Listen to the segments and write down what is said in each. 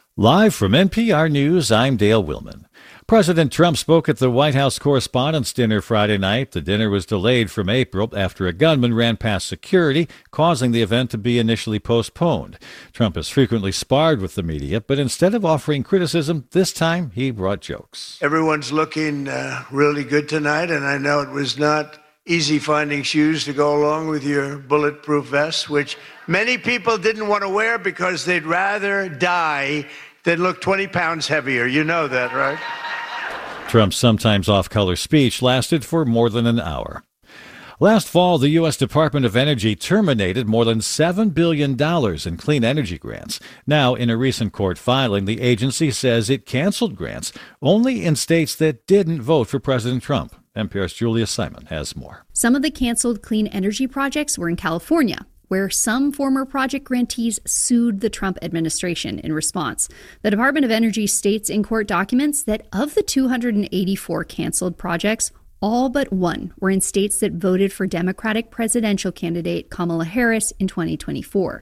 Live from NPR News, I'm Dale Willman. President Trump spoke at the White House Correspondents' Dinner Friday night. The dinner was delayed from April after a gunman ran past security, causing the event to be initially postponed. Trump has frequently sparred with the media, but instead of offering criticism, this time he brought jokes. Everyone's looking really good tonight, and I know it was not easy finding shoes to go along with your bulletproof vest, which many people didn't want to wear because they'd rather die than look 20 pounds heavier. You know that, right? Trump's sometimes off-color speech lasted for more than an hour. Last fall, the U.S. Department of Energy terminated more than $7 billion in clean energy grants. Now, in a recent court filing, the agency says it canceled grants only in states that didn't vote for President Trump. NPR's Julia Simon has more. Some of the canceled clean energy projects were in California, where some former project grantees sued the Trump administration in response. The Department of Energy states in court documents that of the 284 canceled projects, all but one were in states that voted for Democratic presidential candidate Kamala Harris in 2024.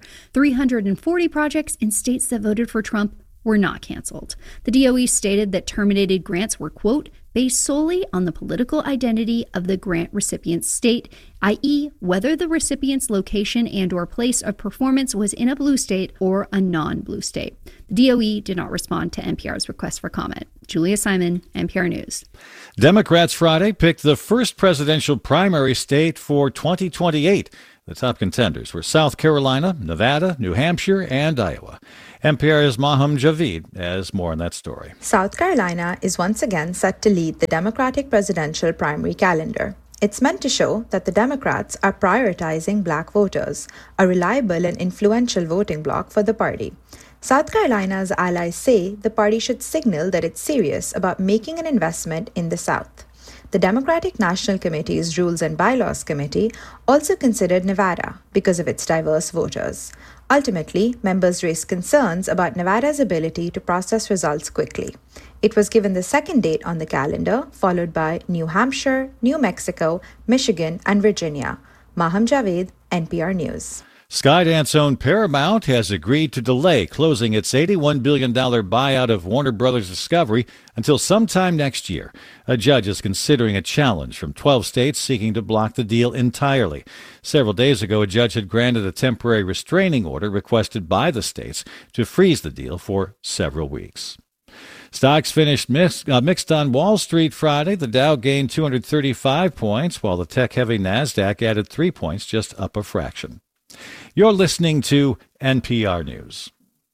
340 projects in states that voted for Trump were not canceled. The DOE stated that terminated grants were, quote, based solely on the political identity of the grant recipient's state, i.e., whether the recipient's location and or place of performance was in a blue state or a non-blue state. The DOE did not respond to NPR's request for comment. Julia Simon, NPR News. Democrats Friday picked the first presidential primary state for 2028. The top contenders were South Carolina, Nevada, New Hampshire, and Iowa. NPR's Maham Javid has more on that story. South Carolina is once again set to lead the Democratic presidential primary calendar. It's meant to show that the Democrats are prioritizing black voters, a reliable and influential voting bloc for the party. South Carolina's allies say the party should signal that it's serious about making an investment in the South. The Democratic National Committee's Rules and Bylaws Committee also considered Nevada because of its diverse voters. Ultimately, members raised concerns about Nevada's ability to process results quickly. It was given the second date on the calendar, followed by New Hampshire, New Mexico, Michigan, and Virginia. Maham Javed, NPR News. Skydance own Paramount has agreed to delay closing its $81 billion buyout of Warner Brothers Discovery until sometime next year. A judge is considering a challenge from 12 states seeking to block the deal entirely. Several days ago, a judge had granted a temporary restraining order requested by the states to freeze the deal for several weeks. Stocks finished mixed on Wall Street Friday. The Dow gained 235 points, while the tech-heavy Nasdaq added 3 points, just up a fraction. You're listening to NPR News.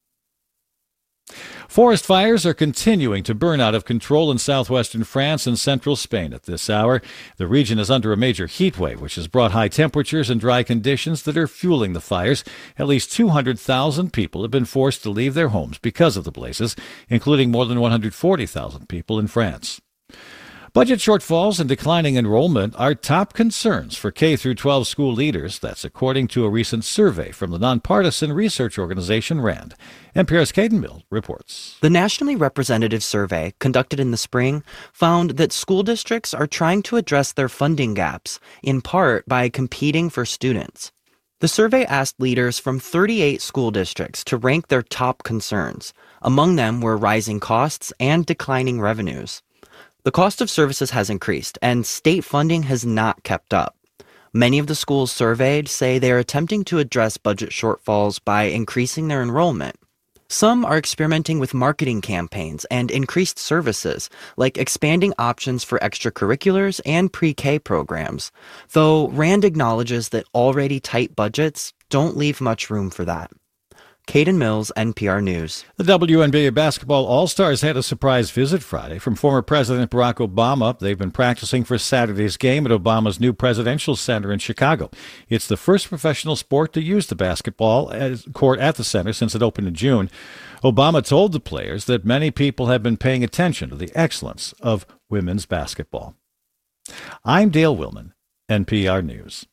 Forest fires are continuing to burn out of control in southwestern France and central Spain at this hour. The region is under a major heat wave, which has brought high temperatures and dry conditions that are fueling the fires. At least 200,000 people have been forced to leave their homes because of the blazes, including more than 140,000 people in France. Budget shortfalls and declining enrollment are top concerns for K-12 school leaders. That's according to a recent survey from the nonpartisan research organization RAND. NPR's Caden Mill reports. The nationally representative survey, conducted in the spring, found that school districts are trying to address their funding gaps, in part by competing for students. The survey asked leaders from 38 school districts to rank their top concerns. Among them were rising costs and declining revenues. The cost of services has increased, and state funding has not kept up. Many of the schools surveyed say they are attempting to address budget shortfalls by increasing their enrollment. Some are experimenting with marketing campaigns and increased services, like expanding options for extracurriculars and pre-K programs, though RAND acknowledges that already tight budgets don't leave much room for that. Caden Mills, NPR News. The WNBA basketball All-Stars had a surprise visit Friday from former President Barack Obama. They've been practicing for Saturday's game at Obama's new presidential center in Chicago. It's the first professional sport to use the basketball court at the center since it opened in June. Obama told the players that many people have been paying attention to the excellence of women's basketball. I'm Dale Willman, NPR News.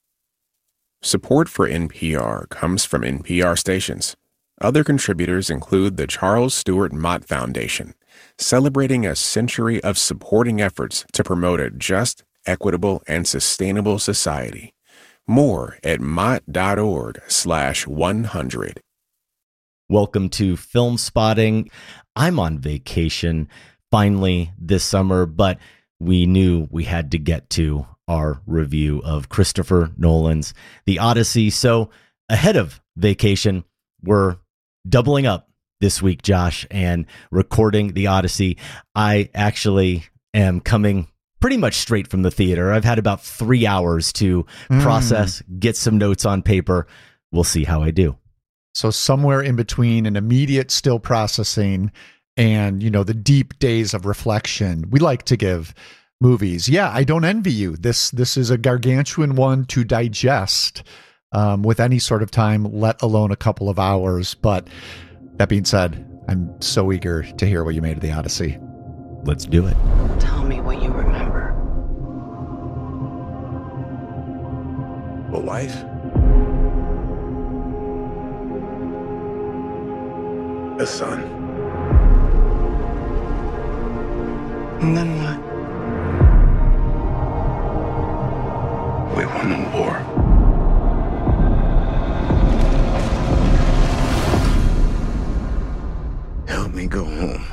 Support for NPR comes from NPR stations. Other contributors include the Charles Stewart Mott Foundation, celebrating a century of supporting efforts to promote a just, equitable, and sustainable society. More at mott.org/100. Welcome to Film Spotting. I'm on vacation finally this summer, but we knew we had to get to our review of Christopher Nolan's The Odyssey. So ahead of vacation, we're doubling up this week, Josh, and recording The Odyssey. I actually am coming pretty much straight from the theater. I've had about 3 hours to process, get some notes on paper. We'll see how I do. So somewhere in between an immediate still processing and, the deep days of reflection, we like to give movies. Yeah, I don't envy you. This is a gargantuan one to digest with any sort of time, let alone a couple of hours. But that being said, I'm so eager to hear what you made of The Odyssey. Let's do it. Tell me what you remember. A wife? A son? And then what? We won the war. Help me go home.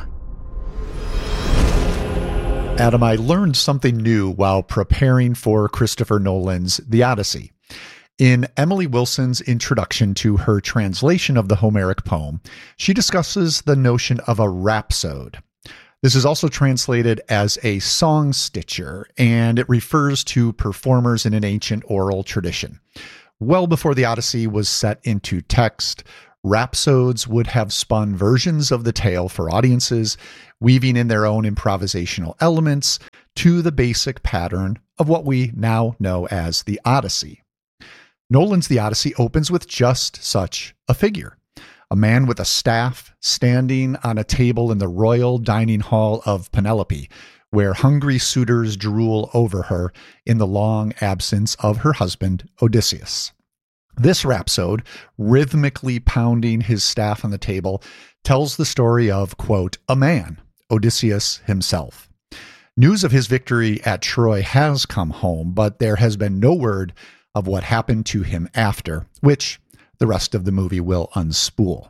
Adam, I learned something new while preparing for Christopher Nolan's The Odyssey. In Emily Wilson's introduction to her translation of the Homeric poem, she discusses the notion of a rhapsode. This is also translated as a song stitcher, and it refers to performers in an ancient oral tradition. Well before The Odyssey was set into text, rhapsodes would have spun versions of the tale for audiences, weaving in their own improvisational elements to the basic pattern of what we now know as the Odyssey. Nolan's The Odyssey opens with just such a figure. A man with a staff standing on a table in the royal dining hall of Penelope, where hungry suitors drool over her in the long absence of her husband, Odysseus. This rhapsode, rhythmically pounding his staff on the table, tells the story of, quote, a man, Odysseus himself. News of his victory at Troy has come home, but there has been no word of what happened to him after, which the rest of the movie will unspool.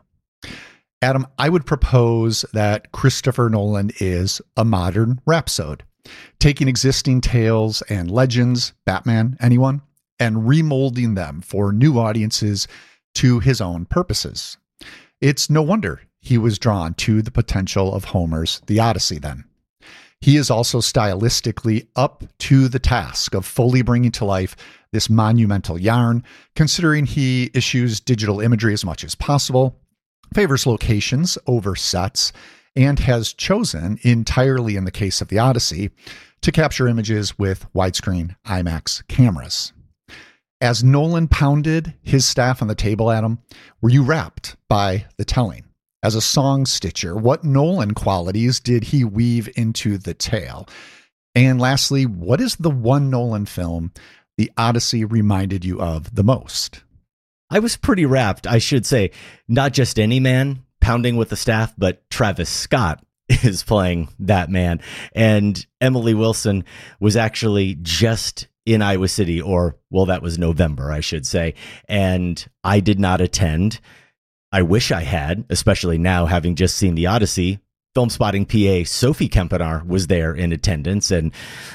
Adam, I would propose that Christopher Nolan is a modern rhapsode, taking existing tales and legends, Batman, anyone, and remolding them for new audiences to his own purposes. It's no wonder he was drawn to the potential of Homer's The Odyssey then. He is also stylistically up to the task of fully bringing to life this monumental yarn, considering he issues digital imagery as much as possible, favors locations over sets, and has chosen, entirely in the case of The Odyssey, to capture images with widescreen IMAX cameras. As Nolan pounded his staff on the table, Adam, were you rapt by the telling? As a song stitcher, what Nolan qualities did he weave into the tale? And lastly, what is the one Nolan film The Odyssey reminded you of the most? I was pretty rapt, I should say. Not just any man pounding with the staff, but Travis Scott is playing that man. And Emily Wilson was actually just in Iowa City, or, well, that was November, I should say. And I did not attend. I wish I had, especially now having just seen The Odyssey. Film Spotting PA Sophie Kempenaar was there in attendance and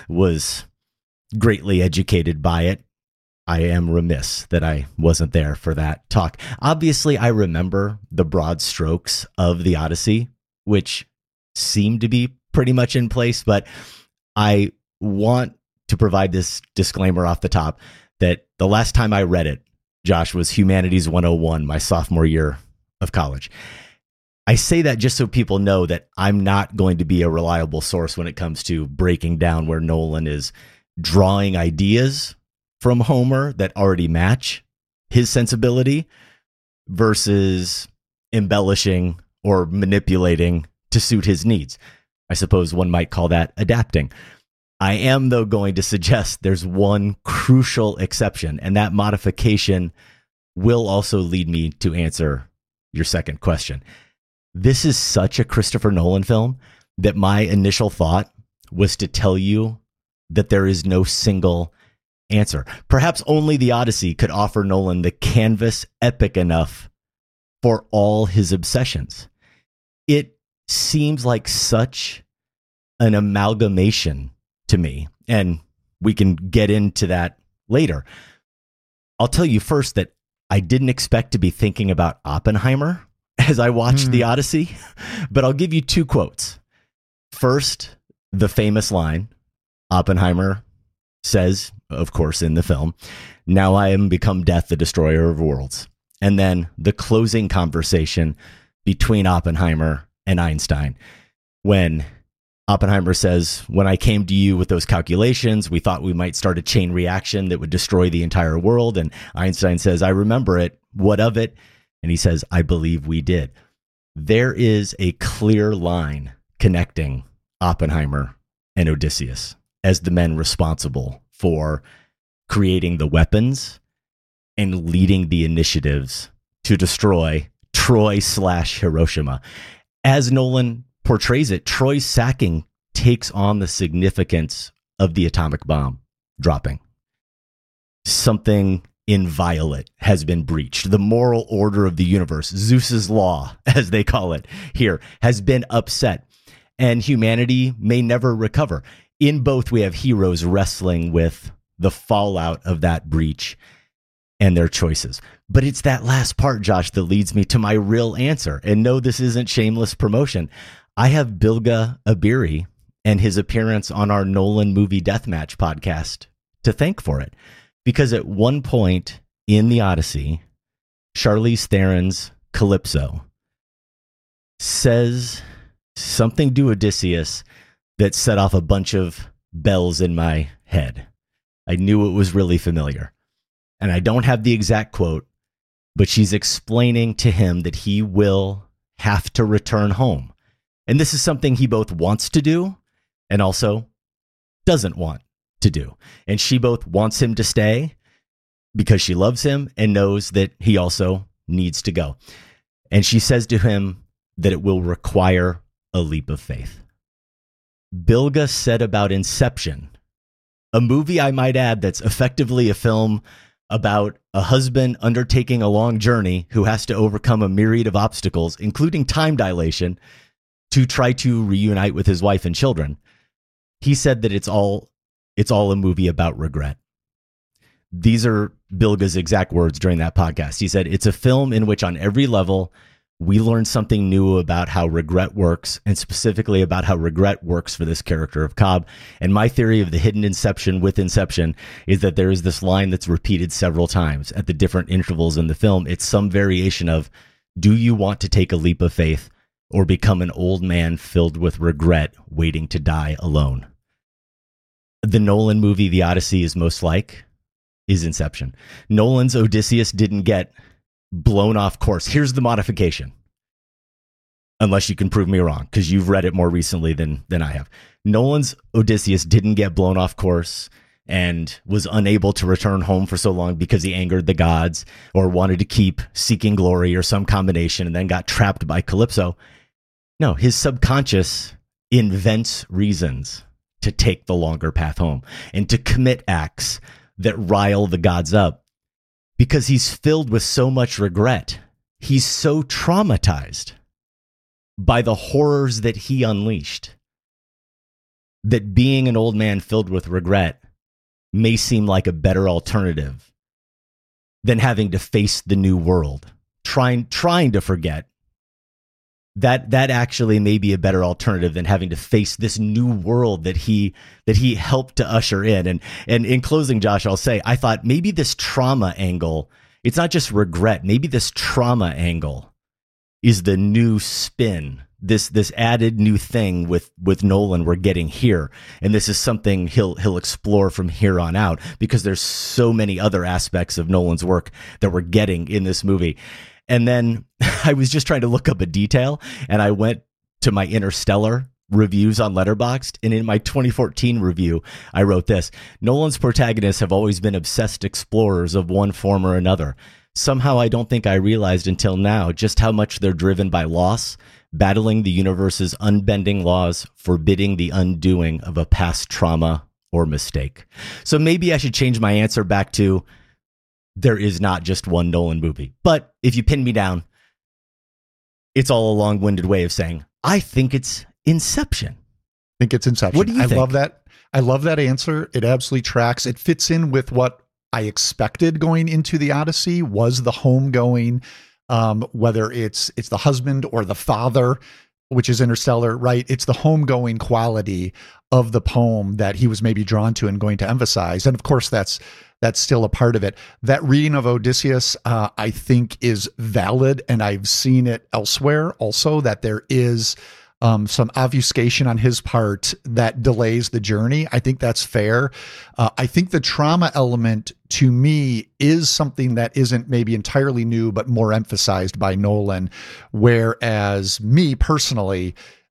was greatly educated by it. I am remiss that I wasn't there for that talk. Obviously, I remember the broad strokes of The Odyssey, which seem to be pretty much in place, but I want to provide this disclaimer off the top that the last time I read it, Josh, was Humanities 101, my sophomore year of college. I say that just so people know that I'm not going to be a reliable source when it comes to breaking down where Nolan is drawing ideas from Homer that already match his sensibility versus embellishing or manipulating to suit his needs. I suppose one might call that adapting. I am, though, going to suggest there's one crucial exception, and that modification will also lead me to answer your second question. This is such a Christopher Nolan film that my initial thought was to tell you that there is no single answer. Perhaps only The Odyssey could offer Nolan the canvas epic enough for all his obsessions. It seems like such an amalgamation to me, and we can get into that later. I'll tell you first that I didn't expect to be thinking about Oppenheimer as I watched The Odyssey, but I'll give you two quotes. First, the famous line Oppenheimer says, of course, in the film, "Now I am become death, the destroyer of worlds." And then the closing conversation between Oppenheimer and Einstein, when Oppenheimer says, "When I came to you with those calculations, we thought we might start a chain reaction that would destroy the entire world." And Einstein says, "I remember it. What of it?" And he says, "I believe we did." There is a clear line connecting Oppenheimer and Odysseus as the men responsible for creating the weapons and leading the initiatives to destroy Troy/Hiroshima. As Nolan portrays it, Troy's sacking takes on the significance of the atomic bomb dropping. Something inviolate has been breached. The moral order of the universe, Zeus's law, as they call it here, has been upset, and humanity may never recover. In both, we have heroes wrestling with the fallout of that breach and their choices. But it's that last part, Josh, that leads me to my real answer. And no, this isn't shameless promotion. I have Bilge Ebiri and his appearance on our Nolan Movie Deathmatch podcast to thank for it. Because at one point in The Odyssey, Charlize Theron's Calypso says something to Odysseus that set off a bunch of bells in my head. I knew it was really familiar. And I don't have the exact quote, but she's explaining to him that he will have to return home. And this is something he both wants to do and also doesn't want to do. And she both wants him to stay because she loves him and knows that he also needs to go. And she says to him that it will require a leap of faith. Bilge said about Inception, a movie, I might add, that's effectively a film about a husband undertaking a long journey who has to overcome a myriad of obstacles, including time dilation, to try to reunite with his wife and children. He said that it's all a movie about regret. These are Bilge's exact words during that podcast. He said, "It's a film in which on every level, we learn something new about how regret works, and specifically about how regret works for this character of Cobb. And my theory of the hidden inception with Inception is that there is this line that's repeated several times at the different intervals in the film. It's some variation of, do you want to take a leap of faith or become an old man filled with regret waiting to die alone?" The Nolan movie, The Odyssey, is Inception. Nolan's Odysseus didn't get blown off course. Here's the modification. Unless you can prove me wrong, because you've read it more recently than I have. Nolan's Odysseus didn't get blown off course and was unable to return home for so long because he angered the gods or wanted to keep seeking glory or some combination and then got trapped by Calypso. No, his subconscious invents reasons to take the longer path home and to commit acts that rile the gods up because he's filled with so much regret. He's so traumatized by the horrors that he unleashed that being an old man filled with regret may seem like a better alternative than having to face the new world, trying to forget. That actually may be a better alternative than having to face this new world that he helped to usher in. And in closing, Josh, I'll say, I thought maybe this trauma angle, it's not just regret, maybe this trauma angle is the new spin, this added new thing with Nolan we're getting here. And this is something he'll explore from here on out because there's so many other aspects of Nolan's work that we're getting in this movie. And then I was just trying to look up a detail, and I went to my Interstellar reviews on Letterboxd, and in my 2014 review, I wrote this: Nolan's protagonists have always been obsessed explorers of one form or another. Somehow I don't think I realized until now just how much they're driven by loss, battling the universe's unbending laws, forbidding the undoing of a past trauma or mistake. So maybe I should change my answer back to, there is not just one Nolan movie. But if you pin me down, it's all a long-winded way of saying, I think it's Inception. I think it's Inception. What do you think? Love that. I love that answer. It absolutely tracks. It fits in with what I expected going into the Odyssey was the homegoing, whether it's the husband or the father, which is Interstellar, right? It's the homegoing quality of the poem that he was maybe drawn to and going to emphasize. And of course, that's still a part of it. That reading of Odysseus, I think, is valid. And I've seen it elsewhere also, that there is some obfuscation on his part that delays the journey. I think that's fair. I think the trauma element to me is something that isn't maybe entirely new, but more emphasized by Nolan. Whereas me personally,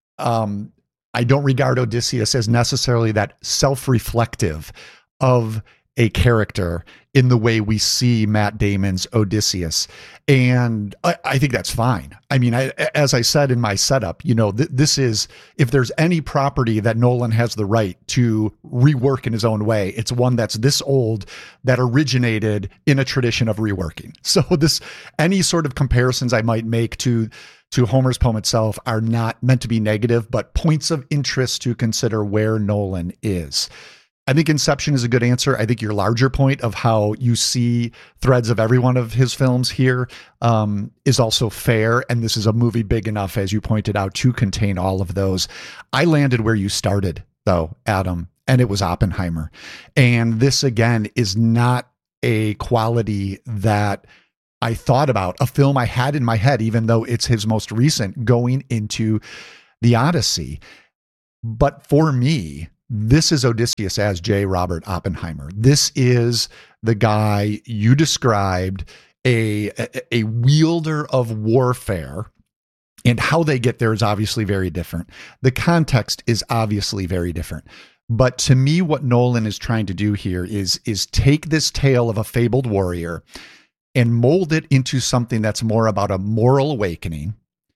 I don't regard Odysseus as necessarily that self-reflective of a character in the way we see Matt Damon's Odysseus. And I think that's fine. I mean, as I said in my setup, this is, if there's any property that Nolan has the right to rework in his own way, it's one that's this old, that originated in a tradition of reworking. So any sort of comparisons I might make to Homer's poem itself are not meant to be negative, but points of interest to consider where Nolan is. I think Inception is a good answer. I think your larger point of how you see threads of every one of his films here is also fair. And this is a movie big enough, as you pointed out, to contain all of those. I landed where you started, though, Adam, and it was Oppenheimer. And this, again, is not a quality that I thought about, a film I had in my head, even though it's his most recent, going into the Odyssey. But for me, this is Odysseus as J. Robert Oppenheimer. This is the guy you described, a wielder of warfare, and how they get there is obviously very different. The context is obviously very different. But to me, what Nolan is trying to do here is take this tale of a fabled warrior and mold it into something that's more about a moral awakening,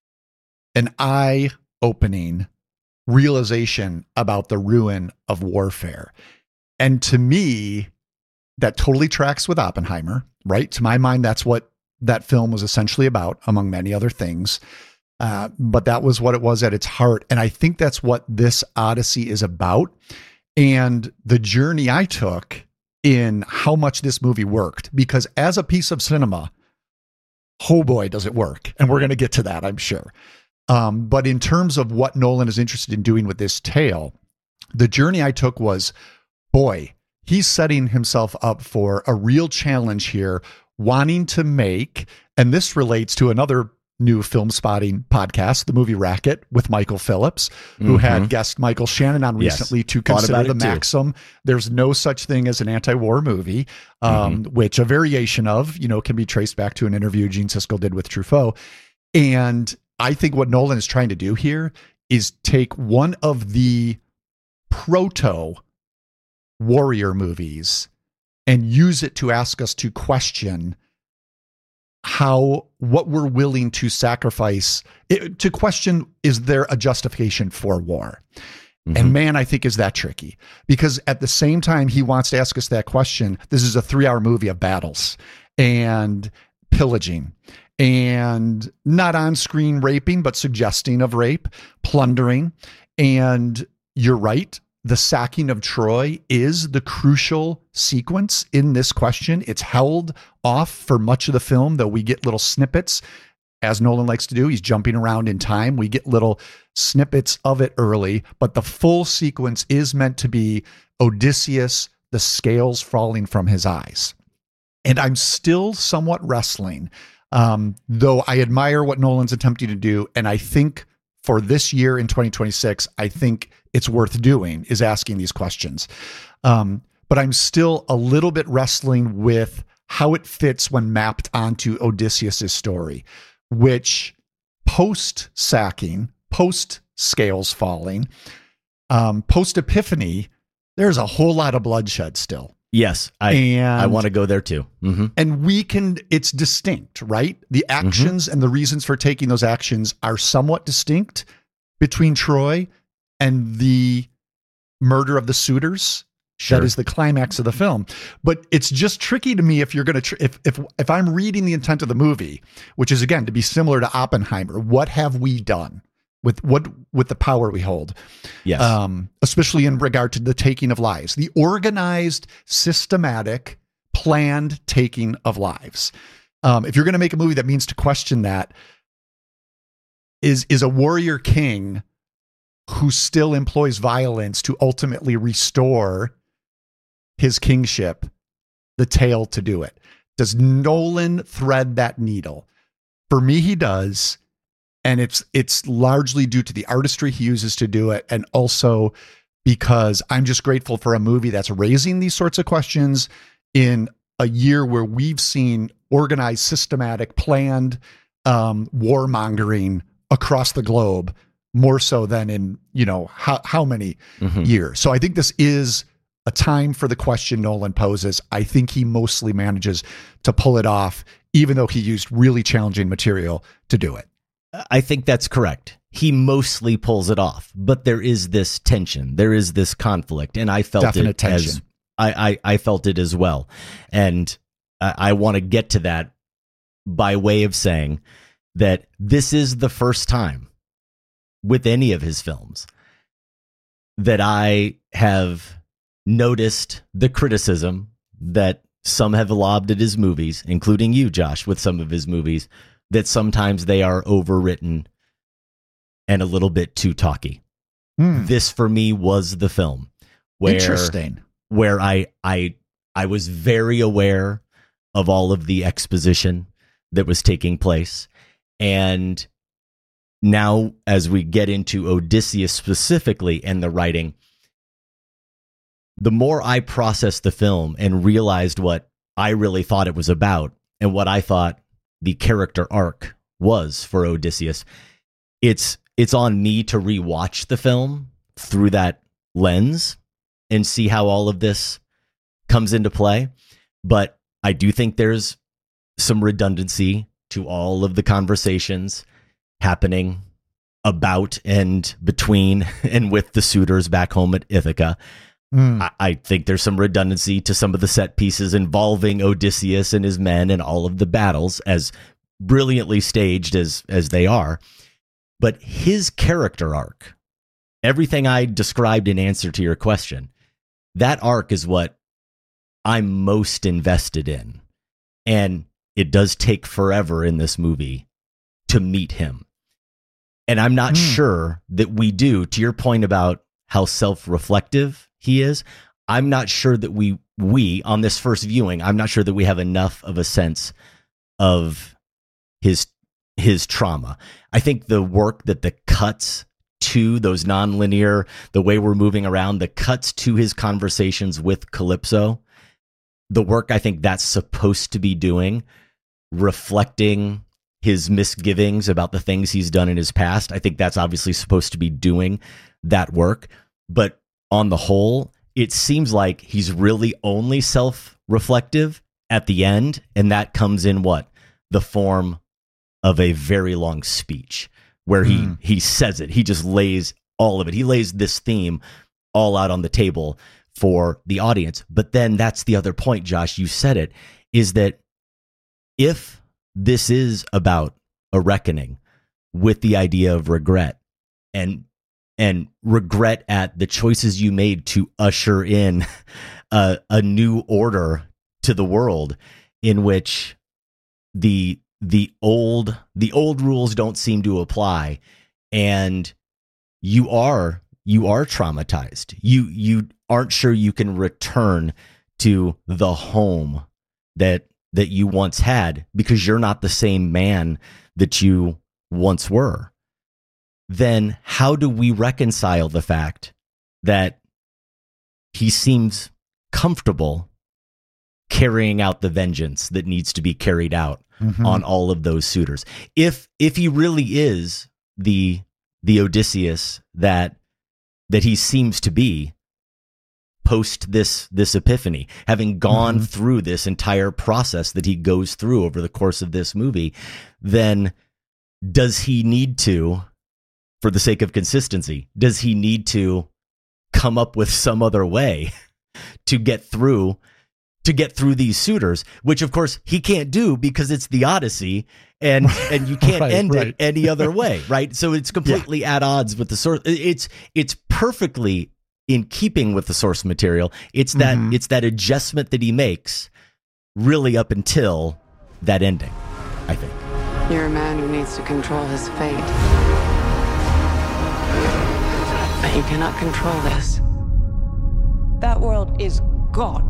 an eye-opening realization about the ruin of warfare. And to me, that totally tracks with Oppenheimer, right? To my mind, that's what that film was essentially about, among many other things. But that was what it was at its heart. And I think that's what this Odyssey is about. And the journey I took in how much this movie worked, because as a piece of cinema, oh boy, does it work. And we're going to get to that, I'm sure. But in terms of what Nolan is interested in doing with this tale, the journey I took was, boy, he's setting himself up for a real challenge here, wanting to make, and this relates to another new film spotting podcast, the movie Racket, with Michael Phillips, who had guest Michael Shannon on recently to consider the maxim, there's no such thing as an anti-war movie, which a variation of, can be traced back to an interview Gene Siskel did with Truffaut. And I think what Nolan is trying to do here is take one of the proto warrior movies and use it to ask us to question what we're willing to sacrifice, to question, is there a justification for war? And man, I think is that tricky, because at the same time he wants to ask us that question, this is a 3-hour movie of battles and pillaging, and not on-screen raping, but suggesting of rape, plundering. And you're right, the sacking of Troy is the crucial sequence in this question. It's held off for much of the film, though we get little snippets, as Nolan likes to do. He's jumping around in time. We get little snippets of it early, but the full sequence is meant to be Odysseus, the scales falling from his eyes. And I'm still somewhat wrestling, though I admire what Nolan's attempting to do. And I think for this year in 2026, I think it's worth doing, is asking these questions. But I'm still a little bit wrestling with how it fits when mapped onto Odysseus's story, which post-sacking, post-scales falling, post-epiphany, there's a whole lot of bloodshed still. Yes, I want to go there too. And it's distinct, right? The actions and the reasons for taking those actions are somewhat distinct between Troy and the murder of the suitors That is the climax of the film. But it's just tricky to me if you're going to, if I'm reading the intent of the movie, which is again to be similar to Oppenheimer. What have we done with the power we hold? Yes. Especially in regard to the taking of lives, the organized, systematic, planned taking of lives. If you're going to make a movie that means to question that, is a warrior king who still employs violence to ultimately restore his kingship, the tale to do it. Does Nolan thread that needle? For me, he does. And it's largely due to the artistry he uses to do it. And also because I'm just grateful for a movie that's raising these sorts of questions in a year where we've seen organized, systematic, planned warmongering across the globe, more so than in, how many years. So I think this is a time for the question Nolan poses. I think he mostly manages to pull it off, even though he used really challenging material to do it. I think that's correct. He mostly pulls it off, but there is this tension. There is this conflict, and I felt Definite it tension. as I felt it as well. And I want to get to that by way of saying that this is the first time with any of his films that I have noticed the criticism that some have lobbed at his movies, including you, Josh, with some of his movies, that sometimes they are overwritten and a little bit too talky. This for me was the film where I was very aware of all of the exposition that was taking place. And now as we get into Odysseus specifically and the writing, the more I processed the film and realized what I really thought it was about and what I thought the character arc was for Odysseus, it's on me to rewatch the film through that lens and see how all of this comes into play. But I do think there's some redundancy to all of the conversations happening about and between and with the suitors back home at Ithaca. I think there's some redundancy to some of the set pieces involving Odysseus and his men and all of the battles, as brilliantly staged as they are. But his character arc, everything I described in answer to your question, that arc is what I'm most invested in. And it does take forever in this movie to meet him. And I'm not sure that we do, to your point about how self-reflective he is, I'm not sure that we on this first viewing, I'm not sure that we have enough of a sense of his trauma. I think the work that the cuts to those nonlinear, the way we're moving around, the cuts to his conversations with Calypso, the work I think that's supposed to be doing, reflecting his misgivings about the things he's done in his past. I think that's obviously supposed to be doing that work. But on the whole, it seems like he's really only self-reflective at the end. And that comes in what? The form of a very long speech where he says it. He just lays all of it. He lays this theme all out on the table for the audience. But then that's the other point, Josh, you said it, is that if this is about a reckoning with the idea of regret and regret at the choices you made to usher in a new order to the world in which the old rules don't seem to apply, and you are traumatized. You aren't sure you can return to the home that you once had because you're not the same man that you once were. Then how do we reconcile the fact that he seems comfortable carrying out the vengeance that needs to be carried out on all of those suitors? If he really is the Odysseus that he seems to be post this epiphany, having gone through this entire process that he goes through over the course of this movie, then does he need to, for the sake of consistency, does he need to come up with some other way to get through these suitors, which of course he can't do because it's the Odyssey and you can't end it any other way, right? So it's completely at odds with the source. It's perfectly in keeping with the source material. It's that adjustment that he makes really up until that ending, I think. You're a man who needs to control his fate. But you cannot control this. That world is gone.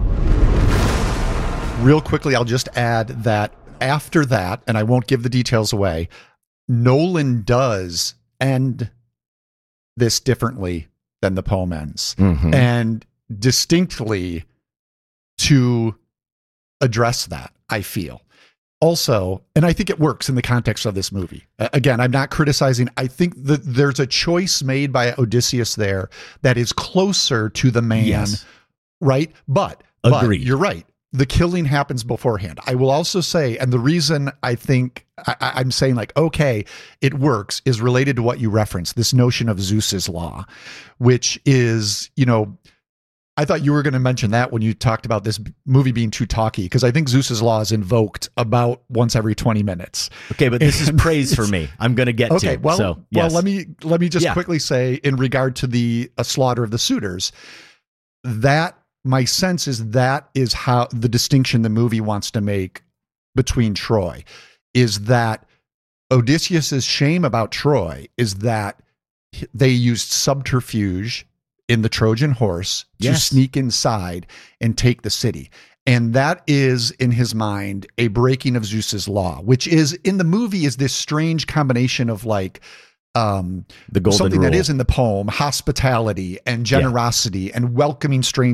Real quickly, I'll just add that after that, and I won't give the details away, Nolan does end this differently than the poem ends. And distinctly to address that, I feel. Also, and I think it works in the context of this movie. Again, I'm not criticizing. I think that there's a choice made by Odysseus there that is closer to the man, right? But you're right. The killing happens beforehand. I will also say, and the reason I think I'm saying like, okay, it works is related to what you referenced, this notion of Zeus's law, which is, I thought you were going to mention that when you talked about this movie being too talky, because I think Zeus's law is invoked about once every 20 minutes. Okay, but this is praise for me. I'm going to get to. Well, let me just quickly say in regard to the slaughter of the suitors, that my sense is that is how the distinction the movie wants to make between Troy is that Odysseus's shame about Troy is that they used subterfuge in the Trojan horse to sneak inside and take the city. And that is, in his mind, a breaking of Zeus's law, which is in the movie is this strange combination of like the golden something rule that is in the poem, hospitality and generosity and welcoming strangers